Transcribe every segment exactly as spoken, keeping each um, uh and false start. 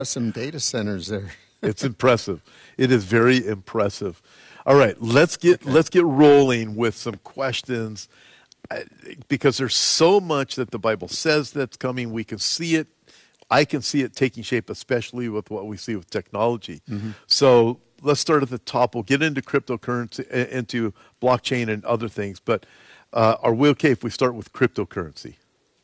Some data centers there. It's impressive. It is very impressive. All right, let's get let's get rolling with some questions, because there's so much that the Bible says that's coming. We can see it. I can see it taking shape, especially with what we see with technology. Mm-hmm. So let's start at the top. We'll get into cryptocurrency, into blockchain and other things. But uh, are we okay if we start with cryptocurrency?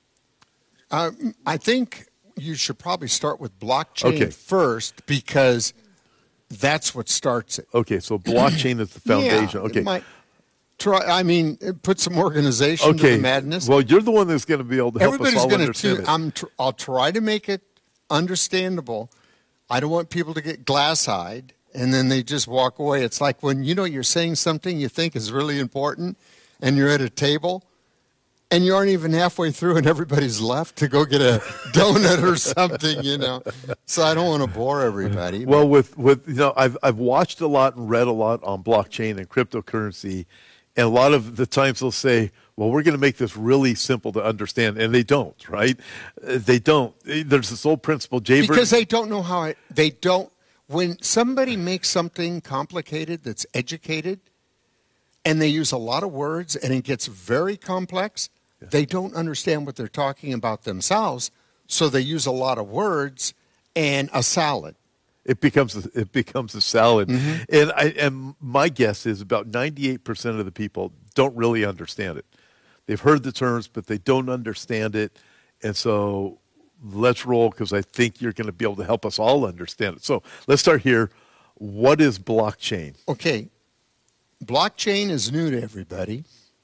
Uh, I think you should probably start with blockchain okay. first, because that's what starts it. Okay, so blockchain is the foundation. Yeah, okay. Might try, I mean, put some organization okay. to the madness. Well, you're the one that's going to be able to help Everybody's us all gonna understand too, it. I'm tr- I'll try to make it understandable. I don't want people to get glass-eyed and then they just walk away. It's like when, you know, you're saying something you think is really important and you're at a table and you aren't even halfway through and everybody's left to go get a donut or something, you know. So I don't want to bore everybody. Well, with, with you know, I've I've watched a lot and read a lot on blockchain and cryptocurrency, and a lot of the times they'll say, well, we're going to make this really simple to understand, and they don't, right? Uh, They don't. There's this old principle, Jay Ver- Because they don't know how it, they don't, when somebody makes something complicated that's educated, and they use a lot of words, and it gets very complex, yeah. They don't understand what they're talking about themselves, so they use a lot of words and a salad. It becomes a, it becomes a salad, mm-hmm. and I and my guess is about ninety-eight percent of the people don't really understand it. They've heard the terms, but they don't understand it, and so let's roll, because I think you're going to be able to help us all understand it. So let's start here. What is blockchain? Okay, blockchain is new to everybody,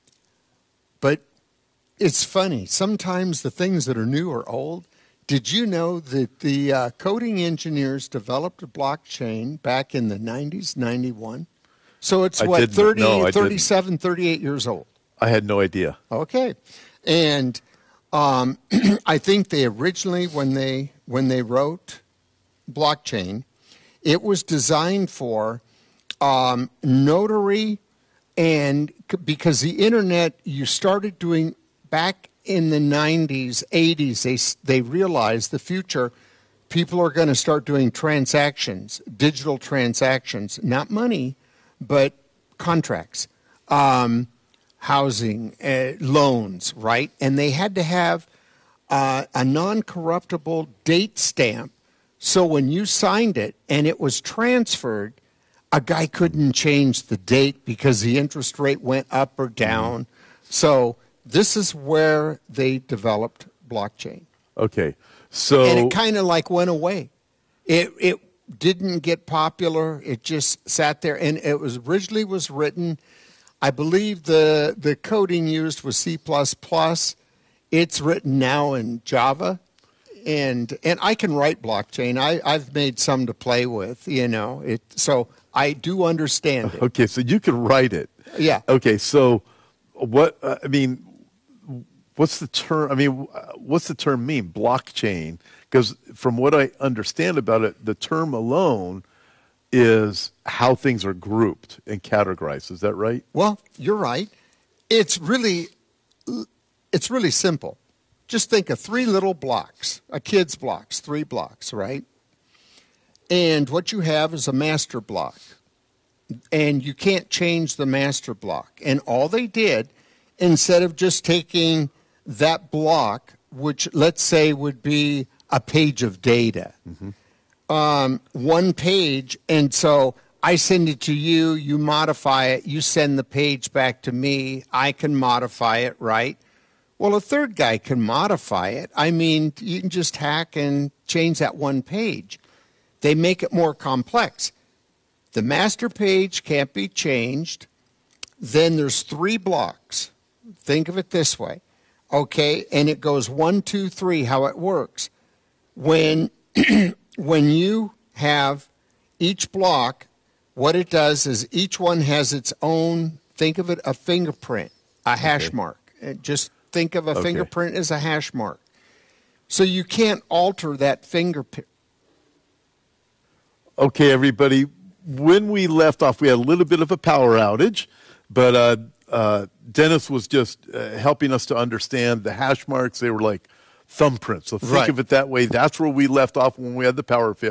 but it's funny. Sometimes the things that are new are old. Did you know that the uh, coding engineers developed a blockchain back in the nineties, ninety-one? So it's, I what, didn't. thirty, No, I thirty-seven, didn't. thirty-eight years old? I had no idea. Okay. And um, I think they originally, when they when they wrote blockchain, it was designed for um, notary, and c- because the internet, you started doing back in the nineties, eighties, they they realized the future, people are going to start doing transactions, digital transactions, not money, but contracts, um, housing, uh, loans, right? And they had to have uh, a non-corruptible date stamp, so when you signed it and it was transferred, a guy couldn't change the date because the interest rate went up or down. Mm-hmm. So this is where they developed blockchain. Okay, so and it kind of like went away. It it didn't get popular. It just sat there, and it was originally was written. I believe the the coding used was C plus plus. It's written now in Java, and and I can write blockchain. I I've made some to play with. You know it. So I do understand it. Okay, so you can write it. Yeah. Okay, so what uh, I mean. What's the term? I mean, what's the term mean? Blockchain? Because from what I understand about it, the term alone is how things are grouped and categorized. Is that right? Well, you're right. It's really, it's really simple. Just think of three little blocks, a kid's blocks, three blocks, right? And what you have is a master block, and you can't change the master block. And all they did, instead of just taking that block, which let's say would be a page of data, mm-hmm. um, one page, and so I send it to you, you modify it, you send the page back to me, I can modify it, right? Well, a third guy can modify it. I mean, you can just hack and change that one page. They make it more complex. The master page can't be changed. Then there's three blocks. Think of it this way, okay? And it goes one, two, three, how it works. When, when you have each block, what it does is each one has its own, think of it, a fingerprint, a hash okay. mark. Just think of a okay. fingerprint as a hash mark. So you can't alter that fingerprint. Okay, everybody, when we left off, we had a little bit of a power outage, but uh, uh, Dennis was just uh, helping us to understand the hash marks. They were like thumbprint. So think Right. of it that way. That's where we left off when we had the power failure.